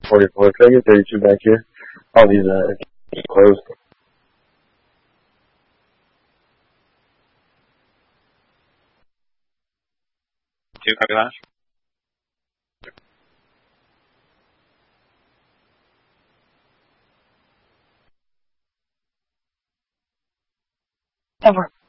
44. Can I get 32 back here? All these closed. 2, copy that. Over.